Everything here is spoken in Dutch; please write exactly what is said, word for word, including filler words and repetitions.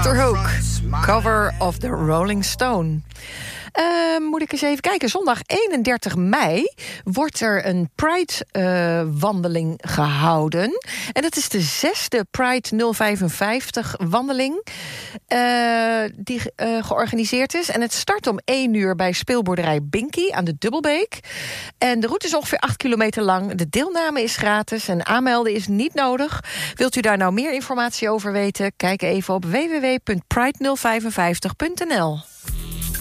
Doctor Hook, cover of the Rolling Stone. Uh, moet ik eens even kijken. Zondag eenendertig mei wordt er een Pride-wandeling uh, gehouden. En dat is de zesde Pride nul vijfenvijftig-wandeling uh, die uh, georganiseerd is. En het start om één uur bij speelboerderij Binky aan de Dubbelbeek. En de route is ongeveer acht kilometer lang. De deelname is gratis en aanmelden is niet nodig. Wilt u daar nou meer informatie over weten? Kijk even op w w w punt pride nul vijfenvijftig punt n l.